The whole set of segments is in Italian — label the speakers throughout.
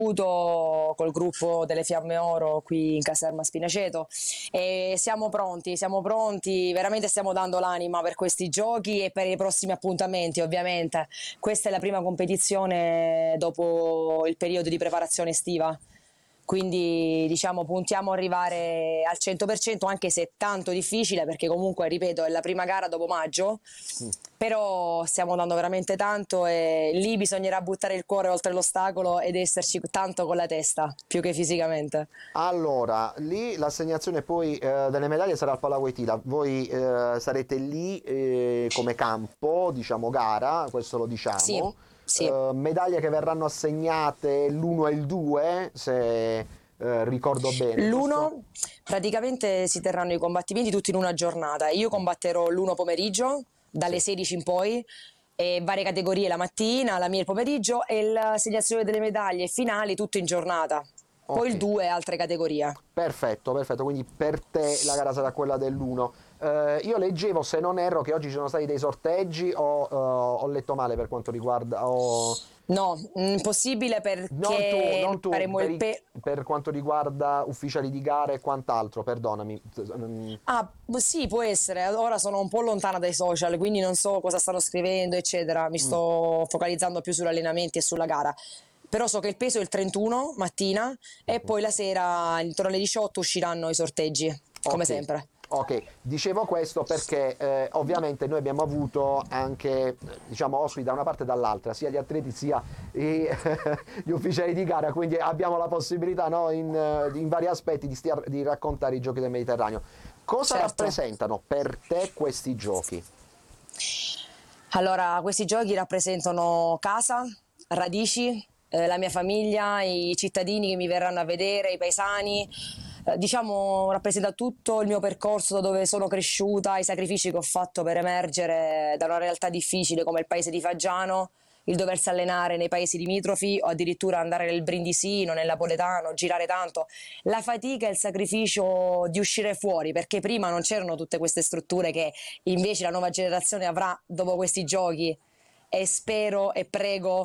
Speaker 1: col gruppo delle Fiamme Oro qui in caserma Spinaceto e siamo pronti, veramente stiamo dando l'anima per questi giochi e per i prossimi appuntamenti ovviamente. Questa è la prima competizione dopo il periodo di preparazione estiva. Quindi diciamo puntiamo a arrivare al 100%, anche se è tanto difficile perché comunque, ripeto, è la prima gara dopo maggio, però stiamo dando veramente tanto e lì bisognerà buttare il cuore oltre l'ostacolo ed esserci tanto con la testa, più che fisicamente.
Speaker 2: Allora, lì l'assegnazione poi delle medaglie sarà al Palavoitila, voi sarete lì come campo, diciamo gara, questo lo
Speaker 1: Sì,
Speaker 2: diciamo.
Speaker 1: sì.
Speaker 2: Medaglie che verranno assegnate l'1 e il 2, se ricordo bene, giusto?
Speaker 1: L'uno praticamente si terranno i combattimenti tutti in una giornata. Io combatterò l'uno pomeriggio, dalle
Speaker 2: Sì,
Speaker 1: 16 in poi, e varie categorie la mattina, la mia il pomeriggio e l'assegnazione delle medaglie finali tutto in giornata. Poi
Speaker 2: ok.
Speaker 1: il 2 altre categorie.
Speaker 2: Perfetto, perfetto, quindi per te la gara sarà quella dell'1. Io leggevo, se non erro, che oggi ci sono stati dei sorteggi o ho letto male per quanto riguarda...
Speaker 1: No, impossibile
Speaker 2: Non tu,
Speaker 1: perché noi
Speaker 2: non tu,
Speaker 1: faremo il
Speaker 2: per quanto riguarda ufficiali di gara e quant'altro, perdonami.
Speaker 1: Ah, sì, può essere. Ora sono un po' lontana dai social, quindi non so cosa stanno scrivendo, eccetera. Mi
Speaker 2: Mm,
Speaker 1: sto focalizzando più sugli allenamenti e sulla gara. Però so che il peso è il 31 mattina e
Speaker 2: mhm.
Speaker 1: poi la sera, intorno alle 18, usciranno i sorteggi, come
Speaker 2: Ok,
Speaker 1: sempre.
Speaker 2: ok, dicevo questo perché ovviamente noi abbiamo avuto anche diciamo ospiti da una parte e dall'altra, sia gli atleti sia i- gli ufficiali di gara, quindi abbiamo la possibilità, no, in vari aspetti di raccontare i giochi del Mediterraneo. Cosa
Speaker 1: Certo.
Speaker 2: rappresentano per te questi giochi?
Speaker 1: Allora, questi giochi rappresentano casa, radici, la mia famiglia, i cittadini che mi verranno a vedere, i paesani. Diciamo, rappresenta tutto il mio percorso da dove sono cresciuta, i sacrifici che ho fatto per emergere da una realtà difficile come il paese di Faggiano, il doversi allenare nei paesi limitrofi o addirittura andare nel Brindisino, nel Napoletano, girare tanto. La fatica e il sacrificio di uscire fuori, perché prima non c'erano tutte queste strutture che invece la nuova generazione avrà dopo questi giochi e spero e prego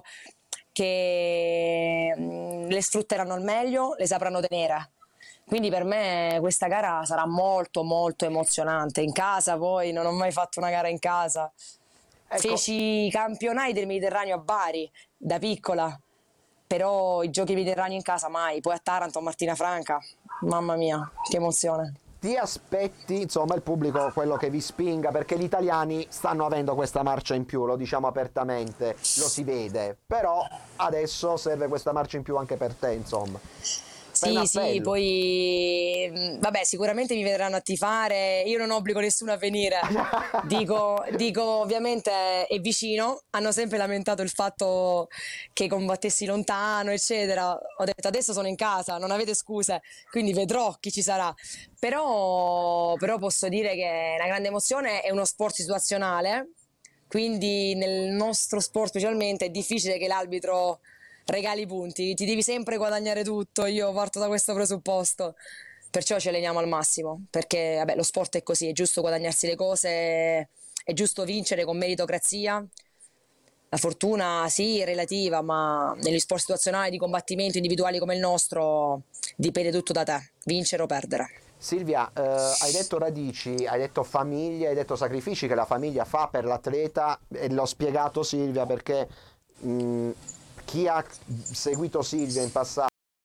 Speaker 1: che le sfrutteranno al meglio, le sapranno tenere. Quindi per me questa gara sarà molto molto emozionante. In casa poi non ho mai fatto una gara in casa.
Speaker 2: Ecco,
Speaker 1: Feci i campionati del Mediterraneo a Bari da piccola, però i giochi mediterranei in casa mai. Poi a Taranto, a Martina Franca, mamma mia, che emozione.
Speaker 2: ti aspetti, insomma, il pubblico quello che vi spinga, perché gli italiani stanno avendo questa marcia in più, lo diciamo apertamente, lo si vede, però adesso serve questa marcia in più anche per te, insomma. Fai un
Speaker 1: Sì, sì,
Speaker 2: appello.
Speaker 1: poi vabbè, sicuramente mi vedranno a tifare, io non obbligo nessuno a venire. Dico, ovviamente è vicino, hanno sempre lamentato il fatto che combattessi lontano, eccetera. Ho detto adesso sono in casa, non avete scuse, quindi vedrò chi ci sarà. Però posso dire che è una grande emozione, è uno sport situazionale, quindi nel nostro sport specialmente è difficile che l'arbitro regali punti, ti devi sempre guadagnare tutto, io parto da questo presupposto, perciò ci alleniamo al massimo, perché vabbè, lo sport è così, è giusto guadagnarsi le cose, è giusto vincere con meritocrazia. La fortuna sì, è relativa, ma negli sport situazionali di combattimento individuali come il nostro dipende tutto da te, vincere o perdere.
Speaker 2: Silvia, hai detto radici, hai detto famiglia, hai detto sacrifici che la famiglia fa per l'atleta e l'ho spiegato Silvia perché mh, chi ha seguito Silvia in passato